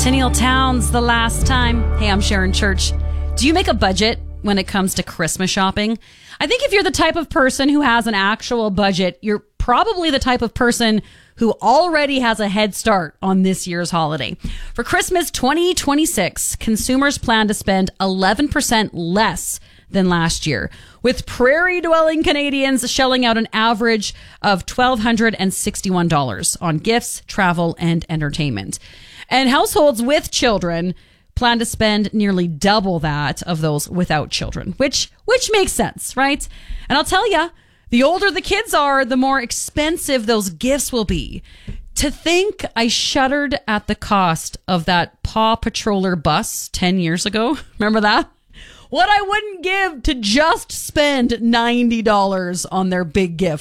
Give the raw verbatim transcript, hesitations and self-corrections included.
Tenniel Towns, The Last Time. Hey, I'm Sharon Church. Do you make a budget when it comes to Christmas shopping? I think if you're the type of person who has an actual budget, you're probably the type of person who already has a head start on this year's holiday. For Christmas twenty twenty-six, consumers plan to spend eleven percent less than last year, with prairie-dwelling Canadians shelling out an average of one thousand two hundred sixty-one dollars on gifts, travel, and entertainment. And households with children plan to spend nearly double that of those without children, which which makes sense, right? And I'll tell you, the older the kids are, the more expensive those gifts will be. To think I shuddered at the cost of that Paw Patroller bus ten years ago. Remember that? What I wouldn't give to just spend ninety dollars on their big gift.